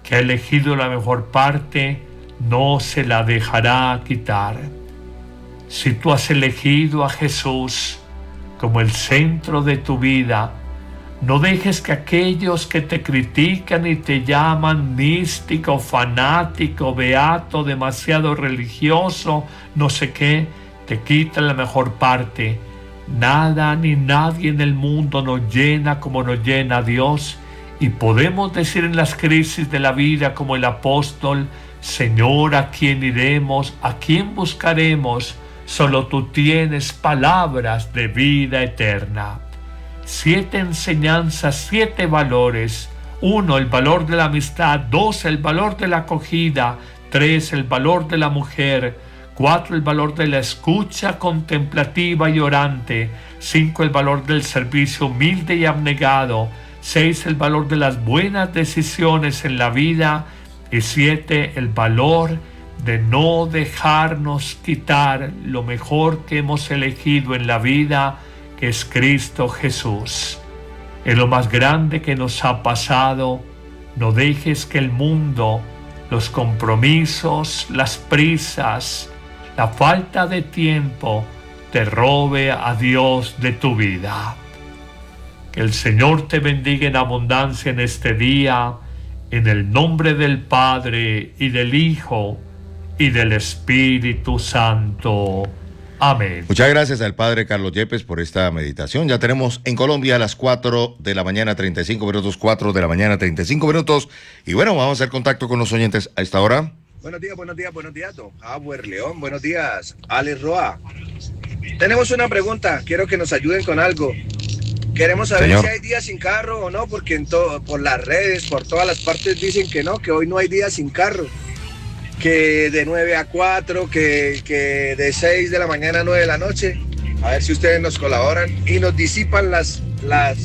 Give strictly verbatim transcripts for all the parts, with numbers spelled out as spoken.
que ha elegido la mejor parte, no se la dejará quitar. Si tú has elegido a Jesús como el centro de tu vida, no dejes que aquellos que te critican y te llaman místico, fanático, beato, demasiado religioso, no sé qué, te quiten la mejor parte. Nada ni nadie en el mundo nos llena como nos llena Dios, y podemos decir en las crisis de la vida como el apóstol: Señor, ¿a quién iremos? ¿A quién buscaremos? Solo tú tienes palabras de vida eterna. Siete enseñanzas, siete valores. Uno, el valor de la amistad. Dos, el valor de la acogida. Tres, el valor de la mujer. Cuatro, el valor de la escucha contemplativa y orante. Cinco, el valor del servicio humilde y abnegado. Seis, el valor de las buenas decisiones en la vida. Y siete, el valor de no dejarnos quitar lo mejor que hemos elegido en la vida, que es Cristo Jesús. Es lo más grande que nos ha pasado. No dejes que el mundo, los compromisos, las prisas, la falta de tiempo te robe a Dios de tu vida. Que el Señor te bendiga en abundancia en este día, en el nombre del Padre y del Hijo y del Espíritu Santo. Amén. Muchas gracias al Padre Carlos Yepes por esta meditación. Ya tenemos en Colombia a las cuatro de la mañana, treinta y cinco minutos, cuatro de la mañana, treinta y cinco minutos. Y bueno, vamos a hacer contacto con los oyentes a esta hora. Buenos días, buenos días, buenos días, don Howard León. Buenos días, Alex Roa. Tenemos una pregunta, quiero que nos ayuden con algo. Queremos saber Señor. si hay días sin carro o no, porque en todo, por las redes, por todas las partes dicen que no, que hoy no hay días sin carro. Que de nueve a cuatro, que, que de seis de la mañana a nueve de la noche. A ver si ustedes nos colaboran y nos disipan las, las,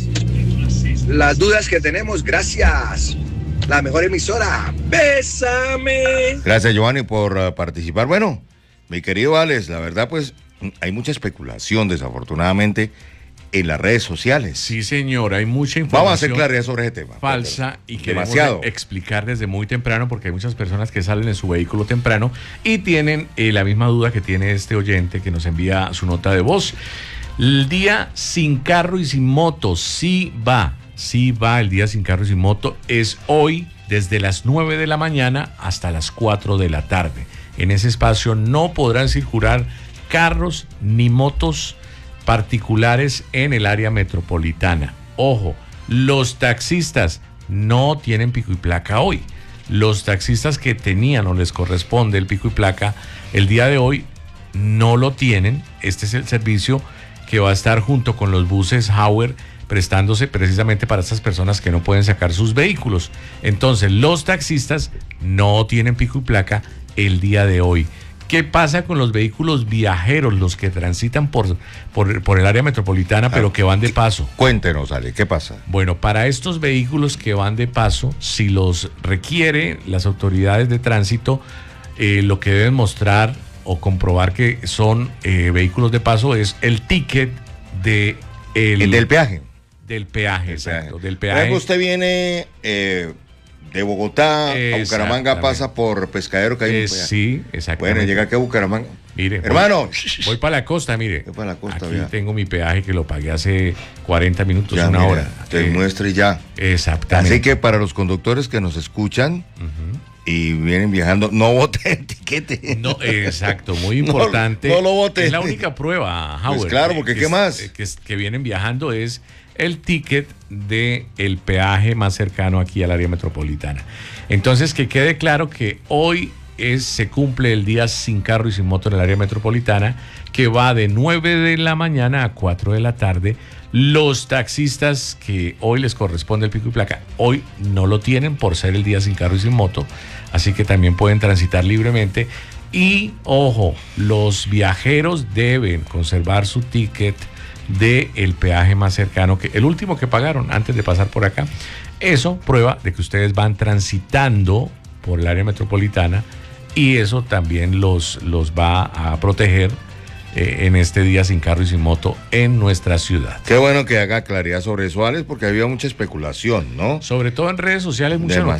las dudas que tenemos. Gracias. La mejor emisora. ¡Bésame! Gracias, Giovanni, por uh, participar. Bueno, mi querido Alex, la verdad, pues, hay mucha especulación, desafortunadamente, en las redes sociales. Sí, señor, hay mucha información. Vamos a hacer claridad sobre ese tema. Falsa, y queremos demasiado. explicar desde muy temprano, porque hay muchas personas que salen en su vehículo temprano y tienen eh, la misma duda que tiene este oyente que nos envía su nota de voz. El día sin carro y sin moto sí va, sí va el día sin carro y sin moto. Es hoy desde las nueve de la mañana hasta las cuatro de la tarde. En ese espacio no podrán circular carros ni motos particulares en el área metropolitana. Ojo, los taxistas no tienen pico y placa hoy. Los taxistas que tenían o les corresponde el pico y placa el día de hoy no lo tienen. Este es el servicio que va a estar junto con los buses Hauer, prestándose precisamente para estas personas que no pueden sacar sus vehículos. Entonces, los taxistas no tienen pico y placa el día de hoy. ¿Qué pasa con los vehículos viajeros, los que transitan por, por, por el área metropolitana, pero ah, que van de paso? Cuéntenos, Ale, ¿qué pasa? Bueno, para estos vehículos que van de paso, si los requiere las autoridades de tránsito, eh, lo que deben mostrar o comprobar que son eh, vehículos de paso es el ticket de el, el del peaje. Del peaje, el exacto. Peaje. Del peaje. Luego usted viene... Eh, de Bogotá a Bucaramanga, pasa por Pescadero, que hay eh, un peaje. Sí, exactamente. Bueno, llega aquí a Bucaramanga. Mire, hermano, voy, voy para la costa, mire. Voy para la costa, aquí ya. tengo mi peaje que lo pagué hace cuarenta minutos, ya, una mira, hora. Te eh, muestre ya. Exactamente. Así que para los conductores que nos escuchan uh-huh. y vienen viajando, no voten tiquete. No, exacto, muy importante. No, no lo voten. Es la única prueba, Howard. Pues claro, porque que, ¿qué más? Que, que vienen viajando es el ticket de el peaje más cercano aquí al área metropolitana. Entonces, que quede claro que hoy es, se cumple el día sin carro y sin moto en el área metropolitana, que va de nueve de la mañana a cuatro de la tarde. Los taxistas que hoy les corresponde el pico y placa, hoy no lo tienen por ser el día sin carro y sin moto, así que también pueden transitar libremente. Y, ojo, los viajeros deben conservar su ticket de el peaje más cercano, que el último que pagaron antes de pasar por acá. Eso prueba de que ustedes van transitando por el área metropolitana y eso también los, los va a proteger eh, en este día sin carro y sin moto en nuestra ciudad. Qué bueno que haga claridad sobre eso, Alex, porque había mucha especulación, ¿no? Sobre todo en redes sociales, mucha demasiada